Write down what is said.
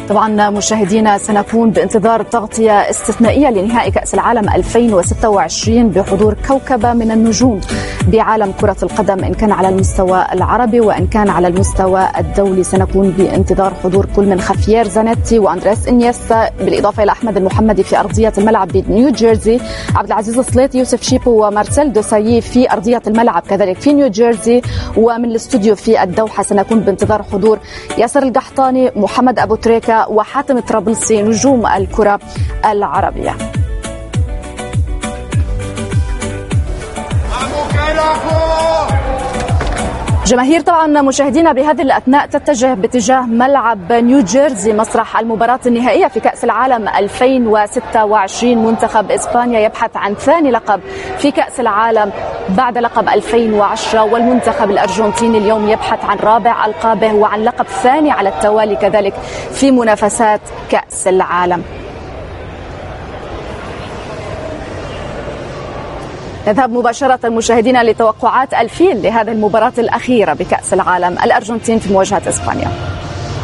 طبعا مشاهدينا سنكون بانتظار تغطية استثنائية لنهائي كأس العالم 2026 بحضور كوكبة من النجوم بعالم كرة القدم، إن كان على المستوى العربي وإن كان على المستوى الدولي. سنكون بانتظار حضور كل من خافيير زانيتي وأندريس إنيستا، بالإضافة إلى أحمد المحمدي في أرضية الملعب بنيو جيرسي، عبد العزيز السليطي، يوسف شيبو ومارسيل دوسايي في أرضية الملعب كذلك في نيو جيرسي. ومن الاستوديو في الدوحة سنكون بانتظار حضور ياسر القحطاني، محمد أبو تريكة وحاتم الطرابلسي، نجوم الكرة العربية. جماهير طبعا مشاهدينا بهذه الأثناء تتجه باتجاه ملعب نيو جيرسي مسرح المباراة النهائية في كأس العالم 2026. منتخب إسبانيا يبحث عن ثاني لقب في كأس العالم بعد لقب 2010، والمنتخب الأرجنتيني اليوم يبحث عن رابع ألقابه وعن لقب ثاني على التوالي كذلك في منافسات كأس العالم. نذهب مباشرة مشاهدينا لتوقعات الفيل لهذه المباراة الأخيرة بكأس العالم، الأرجنتين في مواجهة إسبانيا.